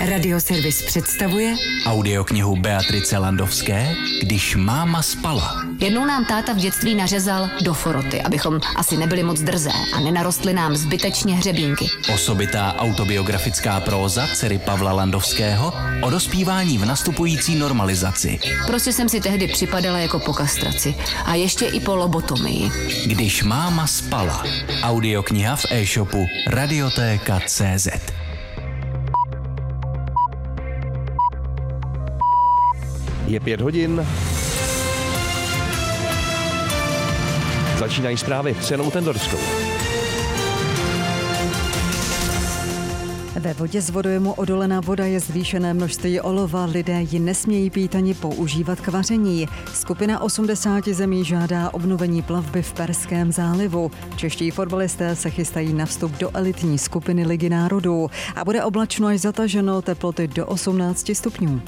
Radioservis představuje audioknihu Beatrice Landovské Když máma spala. Jednou nám táta v dětství nařezal do foroty, abychom asi nebyli moc drzé a nenarostly nám zbytečně hřebínky. Osobitá autobiografická próza dcery Pavla Landovského o dospívání v nastupující normalizaci. Prostě jsem si tehdy připadala jako po kastraci a ještě i po lobotomii. Když máma spala. Audiokniha v e-shopu Radiotéka.cz. Je 5 hodin. Začínají zprávy s Janou Tendorskou. Ve vodě z vodojemu odolená voda je zvýšené množství olova, lidé ji nesmějí pít ani používat k vaření. Skupina 80 zemí žádá obnovení plavby v Perském zálivu. Čeští fotbalisté se chystají na vstup do elitní skupiny Ligy národů a bude oblačno až zataženo, teploty do 18 stupňů.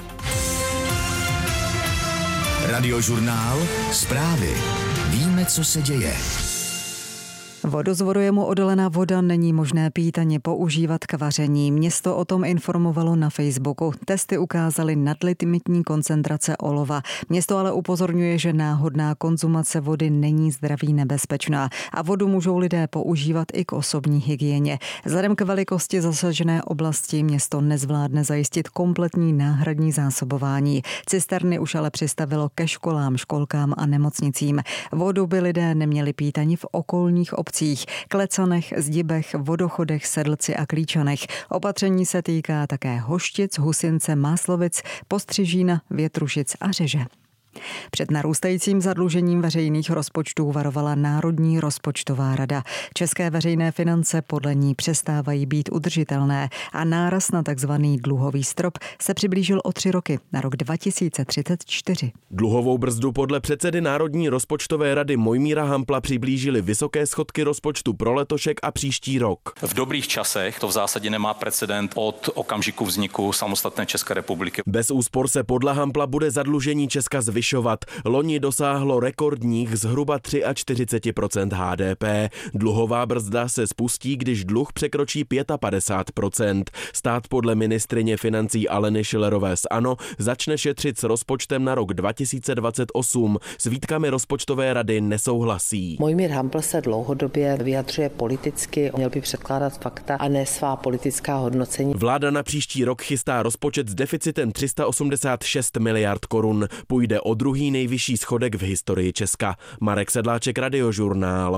Radiožurnál. Zprávy. Víme, co se děje. Vodu z vodojemu odolená voda není možné pít ani používat k vaření. Město o tom informovalo na Facebooku. Testy ukázaly nadlimitní koncentrace olova. Město ale upozorňuje, že náhodná konzumace vody není zdraví nebezpečná a vodu můžou lidé používat i k osobní hygieně. Vzhledem k velikosti zasažené oblasti město nezvládne zajistit kompletní náhradní zásobování. Cisterny už ale přistavilo ke školám, školkám a nemocnicím. Vodu by lidé neměli pít ani v okolních obcích, Klecanech, Zdibech, Vodochodech, Sedlci a Klíčanech. Opatření se týká také Hoštic, Husince, Máslovic, Postřižína, Větrušic a Řeže. Před narůstajícím zadlužením veřejných rozpočtů varovala Národní rozpočtová rada. České veřejné finance podle ní přestávají být udržitelné a náraz na takzvaný dluhový strop se přiblížil o 3 roky, na rok 2034. Dluhovou brzdu podle předsedy Národní rozpočtové rady Mojmíra Hampla přiblížily vysoké schodky rozpočtu pro letošek a příští rok. V dobrých časech to v zásadě nemá precedent od okamžiku vzniku samostatné České republiky. Bez úspor se podle Hampla bude zadlužení Česka zvyšovat. Loni dosáhlo rekordních zhruba 43% HDP. Dluhová brzda se spustí, když dluh překročí 55%. Stát podle ministryně financí Aleny Schillerové z ANO začne šetřit s rozpočtem na rok 2028. S výtkami rozpočtové rady nesouhlasí. Mojmír Hampl se dlouhodobě vyjadřuje politicky, měl by předkládat fakta a ne svá politická hodnocení. Vláda na příští rok chystá rozpočet s deficitem 386 miliard korun. Půjde o druhý nejvyšší schodek v historii Česka. Marek Sedláček, Radiožurnál.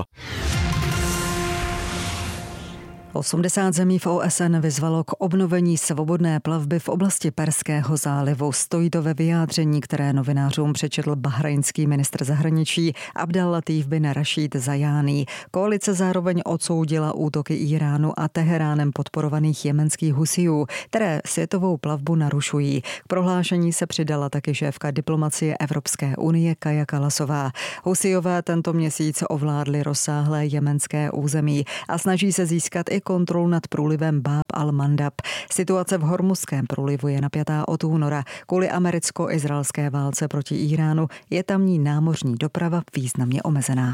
80 zemí v OSN vyzvalo k obnovení svobodné plavby v oblasti Perského zálivu. Stojí to ve vyjádření, které novinářům přečetl bahrajnský ministr zahraničí Abdel Latif bin Rashid Zajání. Koalice zároveň odsoudila útoky Íránu a Teheránem podporovaných jemenských Husijů, které světovou plavbu narušují. K prohlášení se přidala taky šéfka diplomacie Evropské unie Kaja Kallasová. Husijové tento měsíc ovládli rozsáhlé jemenské území a snaží se získat i kontrolu nad průlivem Báb al-Mandab. Situace v Hormuzském průlivu je napjatá od února. Kvůli americko-izraelské válce proti Íránu je tamní námořní doprava významně omezená.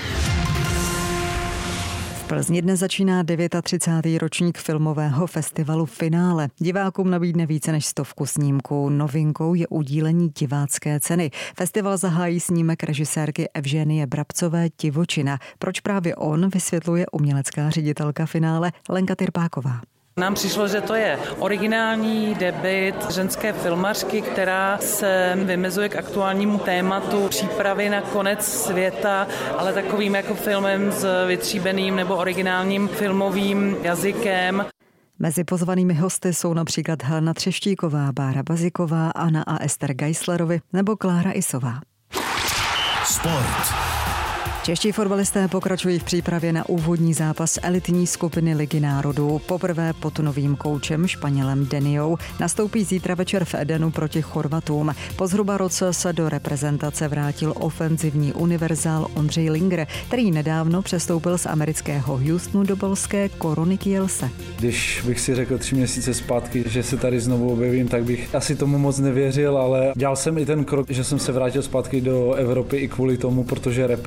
V Plzni dnes začíná 39. ročník filmového festivalu Finále. Divákům nabídne více než 100 snímků. Novinkou je udílení divácké ceny. Festival zahájí snímek režisérky Evženie Brabcové Divočina. Proč právě on, vysvětluje umělecká ředitelka Finále Lenka Tyrpáková. Nám přišlo, že to je originální debut ženské filmařky, která se vymezuje k aktuálnímu tématu přípravy na konec světa, ale takovým jako filmem s vytříbeným nebo originálním filmovým jazykem. Mezi pozvanými hosty jsou například Helena Třeštíková, Bára Baziková, Anna a Ester Geislerovi nebo Klára Isová. Sport. Čeští fotbalisté pokračují v přípravě na úvodní zápas elitní skupiny Ligy národů. Poprvé pod novým koučem Španělem Deniou nastoupí zítra večer v Edenu proti Chorvatům. Po zhruba roce se do reprezentace vrátil ofenzivní univerzál Ondřej Linger, který nedávno přestoupil z amerického Houstonu do polské Korony Kielce. Když bych si řekl 3 měsíce zpátky, že se tady znovu objevím, tak bych asi tomu moc nevěřil, ale dělal jsem i ten krok, že jsem se vrátil zpátky do Evropy i kvůli tomu, protože repre pro mě byl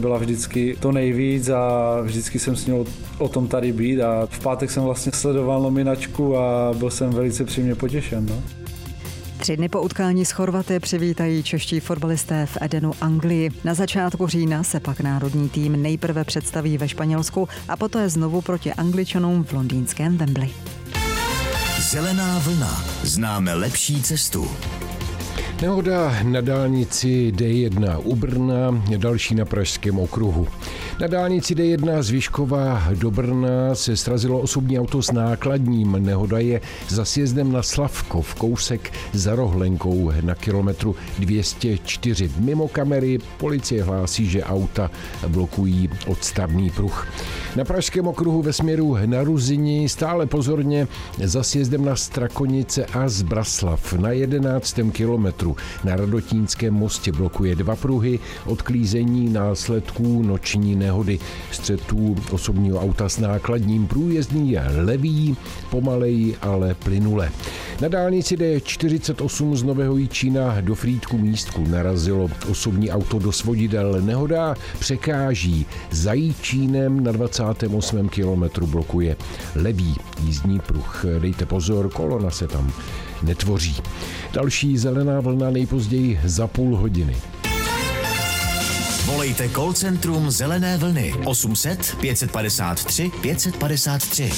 byla vždycky to nejvíc a vždycky jsem s ní o tom tady být a v pátek jsem vlastně sledoval nominačku a byl jsem velice příjemně potěšen. No. 3 dny po utkání s Chorvaty přivítají čeští fotbalisté v Edenu Anglii. Na začátku října se pak národní tým nejprve představí ve Španělsku a poté znovu proti Angličanům v londýnském Wembley. Zelená vlna. Známe lepší cestu. Nehoda na dálnici D1 u Brna, další na Pražském okruhu. Na dálnici D1 z Vyškova do Brna se srazilo osobní auto s nákladním. Nehoda je za sjezdem na Slavkov, kousek za Rohlenkou na kilometru 204. Mimo kamery policie hlásí, že auta blokují odstavný pruh. Na Pražském okruhu ve směru na Ruzini stále pozorně za sjezdem na Strakonice a Zbraslav na 11. kilometru. Na Radotínském mostě blokuje 2 pruhy, odklízení následků noční nehody. Střetů osobního auta s nákladním průjezdný je levý, pomaleji, ale plynule. Na dálnici D48 z Nového Jičína do Frýdku Místku narazilo osobní auto do svodidel. Nehoda překáží za Jičínem na 28. kilometru blokuje levý jízdní pruh. Dejte pozor, kolona se tam netvoří. Další zelená vlna nejpozději za půl hodiny. Volejte call centrum Zelené vlny 800 553 553.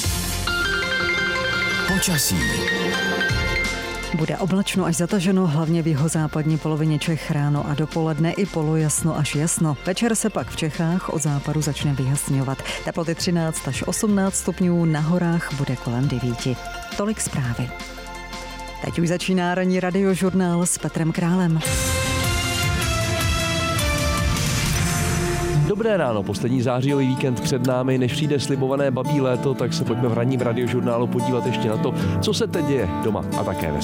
Počasí. Bude oblačno až zataženo, hlavně v jihozápadní polovině Čech ráno a dopoledne i polojasno až jasno. Večer se pak v Čechách od západu začne vyjasňovat. Teploty 13 až 18 stupňů, na horách bude kolem 9. Tolik zprávy. Teď už začíná ranní radiožurnál s Petrem Králem. Dobré ráno, poslední zářijový víkend před námi, než přijde slibované babí léto, tak se pojďme v ranním radiožurnálu podívat ještě na to, co se teď děje doma a také ve